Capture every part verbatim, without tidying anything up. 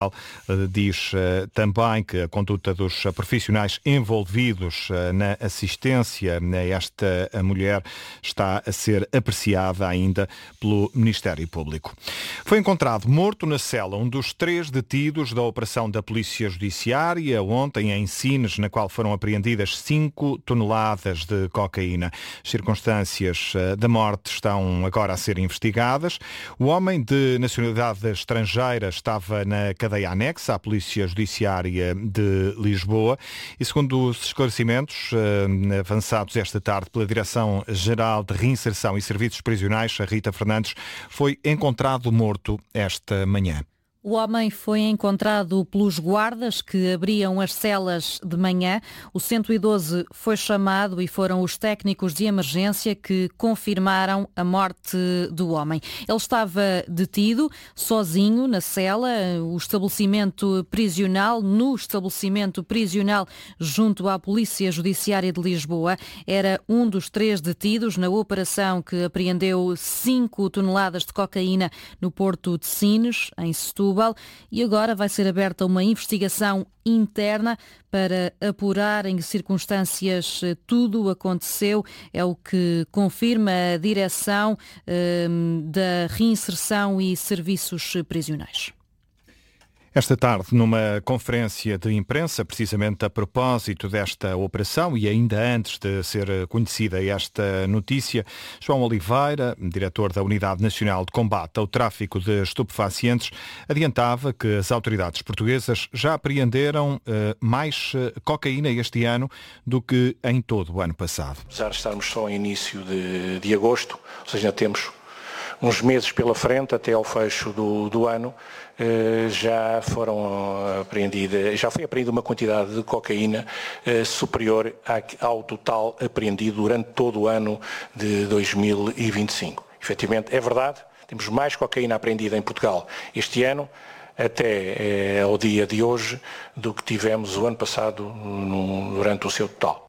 Diz uh, também que a conduta dos uh, profissionais envolvidos uh, na assistência a esta a mulher está a ser apreciada ainda pelo Ministério Público. Foi encontrado morto na cela um dos três detidos da operação da Polícia Judiciária ontem em Sines, na qual foram apreendidas cinco toneladas de cocaína. As circunstâncias uh, da morte estão agora a ser investigadas. O homem de nacionalidade estrangeira estava na cadeia anexa à Polícia Judiciária de Lisboa e, segundo os esclarecimentos eh, avançados esta tarde pela Direção-Geral de Reinserção e Serviços Prisionais, a Rita Fernandes, foi encontrado morto esta manhã. O homem foi encontrado pelos guardas que abriam as celas de manhã. O cento e doze foi chamado e foram os técnicos de emergência que confirmaram a morte do homem. Ele estava detido, sozinho, na cela, o estabelecimento prisional, no estabelecimento prisional junto à Polícia Judiciária de Lisboa. Era um dos três detidos na operação que apreendeu cinco toneladas de cocaína no Porto de Sines, em Setúbal. E agora vai ser aberta uma investigação interna para apurar em que circunstâncias tudo aconteceu. É o que confirma a Direção eh, da Reinserção e Serviços Prisionais. Esta tarde, numa conferência de imprensa, precisamente a propósito desta operação e ainda antes de ser conhecida esta notícia, João Oliveira, diretor da Unidade Nacional de Combate ao Tráfico de Estupefacientes, adiantava que as autoridades portuguesas já apreenderam eh, mais cocaína este ano do que em todo o ano passado. Apesar de estarmos só em início de, de agosto, ou seja, ainda temos uns meses pela frente até ao fecho do, do ano, eh, já foram apreendidas, já foi apreendida uma quantidade de cocaína eh, superior à, ao total apreendido durante todo o ano de dois mil e vinte e cinco. Efetivamente, é verdade, temos mais cocaína apreendida em Portugal este ano, até eh, ao dia de hoje, do que tivemos o ano passado no, durante o seu total.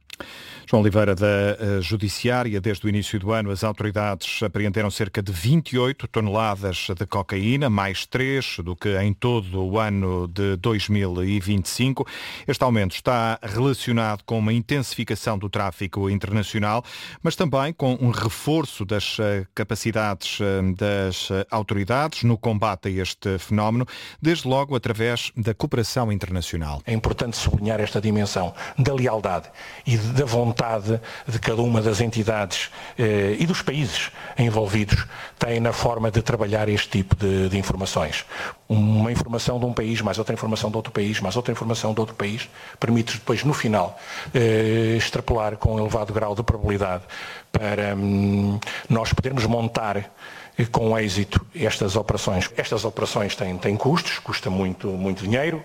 João Oliveira, da Judiciária. Desde o início do ano, as autoridades apreenderam cerca de vinte e oito toneladas de cocaína, mais três do que em todo o ano de dois mil e vinte e cinco. Este aumento está relacionado com uma intensificação do tráfico internacional, mas também com um reforço das capacidades das autoridades no combate a este fenómeno, desde logo através da cooperação internacional. É importante sublinhar esta dimensão da lealdade e da vontade de cada uma das entidades eh, e dos países envolvidos tem na forma de trabalhar este tipo de, de informações. Uma informação de um país, mais outra informação de outro país, mais outra informação de outro país, permite depois, no final, eh, extrapolar com um elevado grau de probabilidade para hum, nós podermos montar com êxito estas operações. Estas operações têm, têm custos, custa muito, muito dinheiro,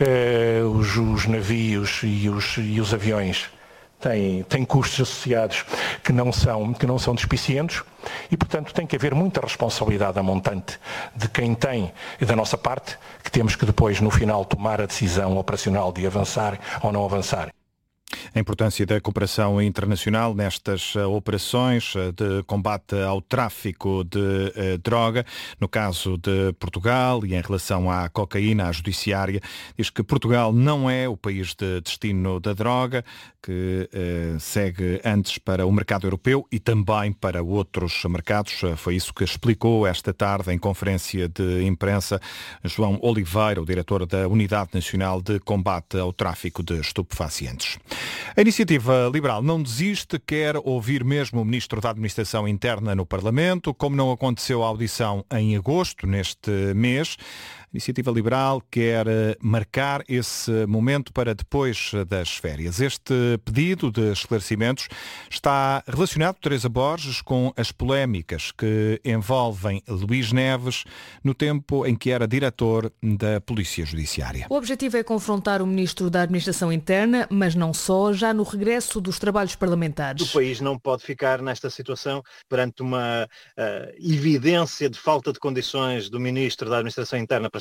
eh, os, os navios e os, e os aviões Tem, tem custos associados que não são, que não são despicientos e, portanto, tem que haver muita responsabilidade a montante de quem tem e da nossa parte, que temos que depois, no final, tomar a decisão operacional de avançar ou não avançar. A importância da cooperação internacional nestas operações de combate ao tráfico de eh, droga. No caso de Portugal e em relação à cocaína, a Judiciária diz que Portugal não é o país de destino da droga, que eh, segue antes para o mercado europeu e também para outros mercados. Foi isso que explicou esta tarde em conferência de imprensa João Oliveira, o diretor da Unidade Nacional de Combate ao Tráfico de Estupefacientes. A Iniciativa Liberal não desiste, quer ouvir mesmo o Ministro da Administração Interna no Parlamento, como não aconteceu a audição em agosto, neste mês. A Iniciativa Liberal quer marcar esse momento para depois das férias. Este pedido de esclarecimentos está relacionado, Teresa Borges, com as polémicas que envolvem Luís Neves no tempo em que era diretor da Polícia Judiciária. O objetivo é confrontar o Ministro da Administração Interna, mas não só, já no regresso dos trabalhos parlamentares. O país não pode ficar nesta situação perante uma uh, evidência de falta de condições do Ministro da Administração Interna para estar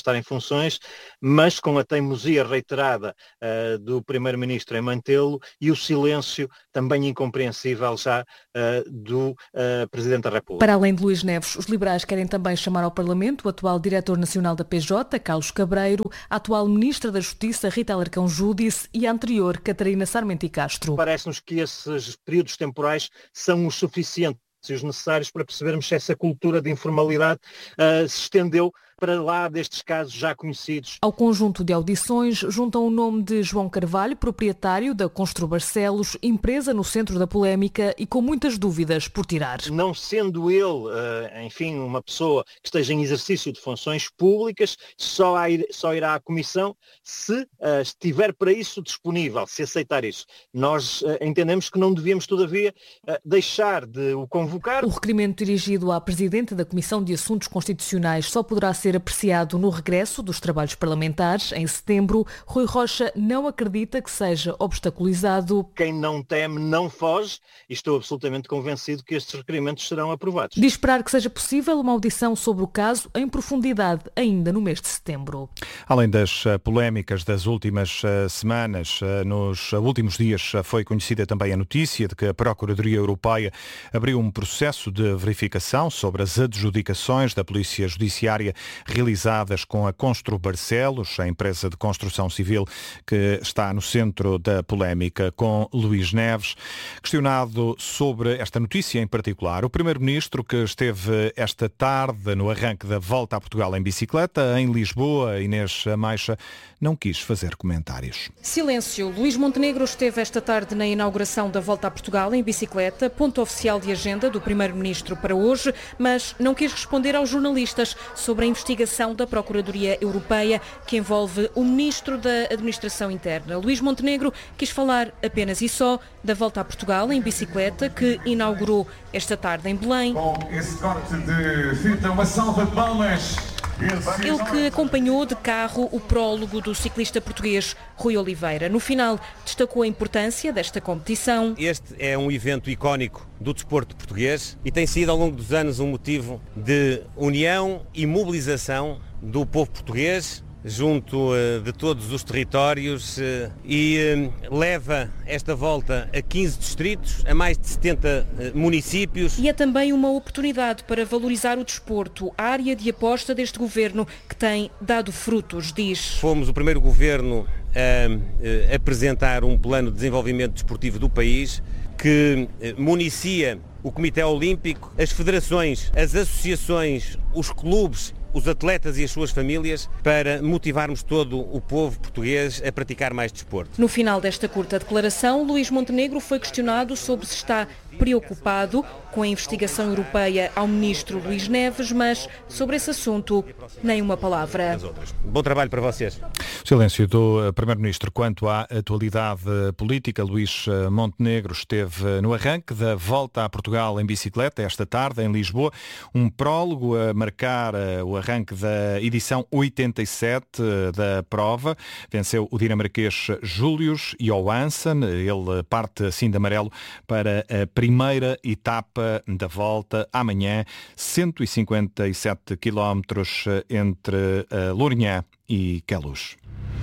estar em funções, mas com a teimosia reiterada uh, do Primeiro-Ministro em mantê-lo e o silêncio também incompreensível já uh, do uh, Presidente da República. Para além de Luís Neves, os liberais querem também chamar ao Parlamento o atual Diretor Nacional da P J, Carlos Cabreiro, a atual Ministra da Justiça, Rita Alarcão Júdice, e a anterior, Catarina Sarmento e Castro. Parece-nos que esses períodos temporais são os suficientes e os necessários para percebermos se essa cultura de informalidade uh, se estendeu para lá destes casos já conhecidos. Ao conjunto de audições juntam o nome de João Carvalho, proprietário da Constru Barcelos, empresa no centro da polémica e com muitas dúvidas por tirar. Não sendo ele, enfim, uma pessoa que esteja em exercício de funções públicas, só, só irá à Comissão se estiver para isso disponível, se aceitar isso. Nós entendemos que não devíamos, todavia, deixar de o convocar. O requerimento dirigido à Presidente da Comissão de Assuntos Constitucionais só poderá ser ser apreciado no regresso dos trabalhos parlamentares em setembro. Rui Rocha não acredita que seja obstaculizado. Quem não teme não foge e estou absolutamente convencido que estes requerimentos serão aprovados. De esperar que seja possível uma audição sobre o caso em profundidade ainda no mês de setembro. Além das polémicas das últimas semanas, nos últimos dias foi conhecida também a notícia de que a Procuradoria Europeia abriu um processo de verificação sobre as adjudicações da Polícia Judiciária realizadas com a Constru Barcelos, a empresa de construção civil que está no centro da polémica com Luís Neves. Questionado sobre esta notícia em particular, o Primeiro-Ministro, que esteve esta tarde no arranque da Volta a Portugal em bicicleta, em Lisboa, Inês Maixa, não quis fazer comentários. Silêncio. Luís Montenegro esteve esta tarde na inauguração da Volta a Portugal em bicicleta, ponto oficial de agenda do Primeiro-Ministro para hoje, mas não quis responder aos jornalistas sobre a investigação da Procuradoria Europeia que envolve o Ministro da Administração Interna. Luís Montenegro quis falar apenas e só da Volta a Portugal em bicicleta que inaugurou esta tarde em Belém. Com esse corte de fita, uma salva de palmas. Ele que acompanhou de carro o prólogo do ciclista português Rui Oliveira. No final, destacou a importância desta competição. Este é um evento icónico do desporto português e tem sido ao longo dos anos um motivo de união e mobilização do povo português junto uh, de todos os territórios uh, e uh, leva esta volta a quinze distritos, a mais de setenta uh, municípios. E é também uma oportunidade para valorizar o desporto, a área de aposta deste governo que tem dado frutos, diz. Fomos o primeiro governo a uh, apresentar um plano de desenvolvimento desportivo do país que uh, municia o Comitê Olímpico, as federações, as associações, os clubes, os atletas e as suas famílias, para motivarmos todo o povo português a praticar mais desporto. No final desta curta declaração, Luís Montenegro foi questionado sobre se está preocupado com a investigação europeia ao ministro Luís Neves, mas sobre esse assunto, nem uma palavra. Bom trabalho para vocês. Silêncio do Primeiro-Ministro quanto à atualidade política. Luís Montenegro esteve no arranque da Volta a Portugal em bicicleta esta tarde em Lisboa, um prólogo a marcar o arranque da edição oitenta e sete da prova. Venceu o dinamarquês Julius Johansson. Ele parte assim de amarelo para a primeira etapa da volta amanhã, cento e cinquenta e sete quilómetros entre Lourinhã e Queluz.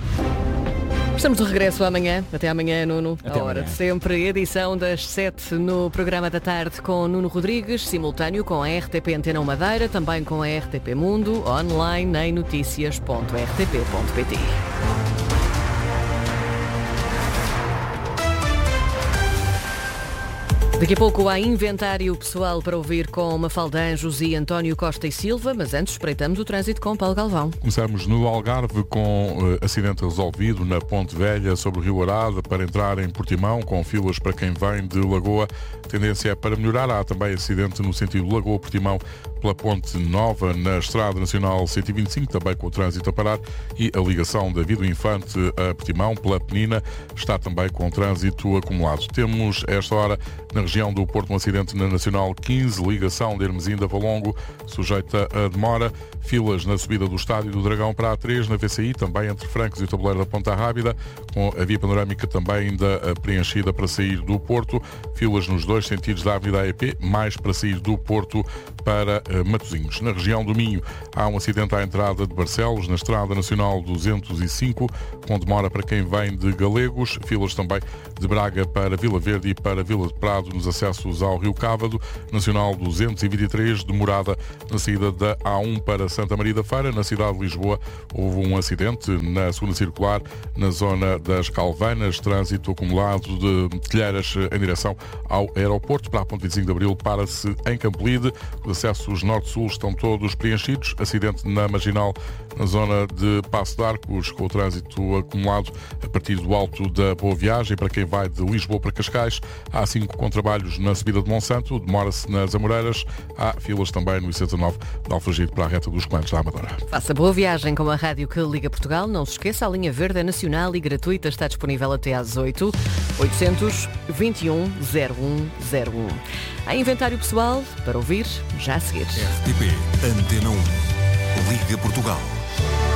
Estamos de regresso amanhã. Até amanhã, Nuno. Até a hora amanhã. de sempre. Edição das sete no programa da tarde com Nuno Rodrigues, simultâneo com a R T P Antena Madeira, também com a R T P Mundo, online em notícias ponto r t p ponto p t. Daqui a pouco há inventário pessoal para ouvir com Mafalda Anjos e António Costa e Silva, mas antes espreitamos o trânsito com Paulo Galvão. Começamos no Algarve com uh, acidente resolvido na Ponte Velha sobre o Rio Arada para entrar em Portimão, com filas para quem vem de Lagoa. A tendência é para melhorar. Há também acidente no sentido Lagoa-Portimão pela Ponte Nova na Estrada Nacional cento e vinte e cinco, também com o trânsito a parar, e a ligação da Via do Infante a Portimão pela Penina está também com o trânsito acumulado. Temos esta hora na região região do Porto, um acidente na Nacional quinze, ligação de Hermesinda a Valongo, sujeita a demora. Filas na subida do Estádio do Dragão para a A três, na V C I, também entre Francos e o Tabuleiro da Ponta Rábida, com a via panorâmica também ainda preenchida para sair do Porto. Filas nos dois sentidos da Avenida A E P, mais para sair do Porto para uh, Matosinhos. Na região do Minho há um acidente à entrada de Barcelos, na Estrada Nacional duzentos e cinco, com demora para quem vem de Galegos. Filas também de Braga para Vila Verde e para Vila de Prado nos acessos ao Rio Cávado. Nacional duzentos e vinte e três, demorada na saída da A um para Santa Maria da Feira. Na cidade de Lisboa houve um acidente na segunda circular, na zona das Calvanas, trânsito acumulado de Telheiras em direção ao aeroporto. Para a ponte vinte e cinco de Abril para-se em Campolide. Os acessos norte-sul estão todos preenchidos. Acidente na Marginal, na zona de Passo de Arcos, com o trânsito acumulado a partir do Alto da Boa Viagem. Para quem vai de Lisboa para Cascais, há cinco com trabalhos na subida de Monsanto, demora-se nas Amoreiras. Há filas também no I C nove de Alfragide para a reta dos comandos da Amadora. Faça boa viagem com a rádio que liga Portugal. Não se esqueça, a linha verde é nacional e gratuita. Está disponível até às oito. oitocentos, vinte e um, zero um zero um. Há inventário pessoal para ouvir já a seguir. R T P Antena um. Liga Portugal.